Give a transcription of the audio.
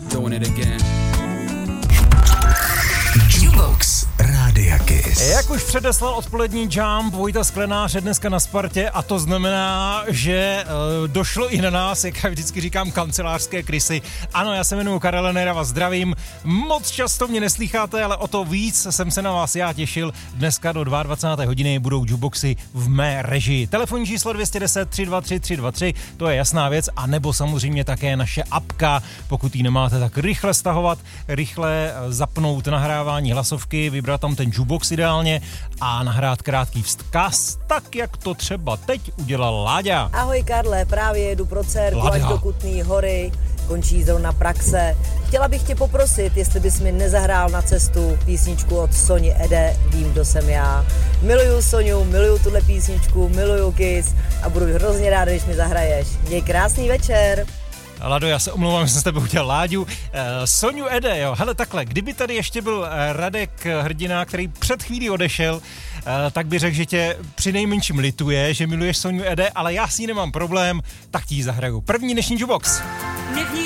doing it again. Jukebox Rádia Kiss. Jak už předeslal odpolední Jump Vojta Sklenáře dneska na Spartě, a to znamená, že došlo i na nás, jak já vždycky říkám, kancelářské krysy. Ano, já se jmenuji Karel Lenera, vás zdravím. Moc často mě neslýcháte, ale o to víc jsem se na vás já těšil. Dneska do 22. hodiny budou jukeboxy v mé režii. Telefonní číslo 210 323 323, to je jasná věc, a nebo samozřejmě také naše apka. Pokud ji nemáte, tak rychle stahovat, rychle zapnout nahrávání hlasovky, vybrat tam ten jukebox ideálně a nahrát krátký vzkaz, tak jak to třeba teď udělal Láďa. Ahoj Karle, právě jedu pro dcerku až do Kutný Hory, končí zrovna praxe. Chtěla bych tě poprosit, jestli bys mi nezahrál na cestu písničku od Soni Ede, Vím, kdo jsem já. Miluju Soniu, miluju tuhle písničku, miluju Kiss a budu hrozně ráda, když mi zahraješ. Měj krásný večer. Lado, já se omlouvám, že jsem s tebe udělal Láďu. Soniu Ede, jo, hele takhle, kdyby tady ještě byl Radek Hrdina, který před chvílí odešel, tak by řekl, že tě přinejmenším lituje, že miluješ Soniu Ede, ale já s ní nemám problém, tak ti ji zahraju. První dnešní jukebox.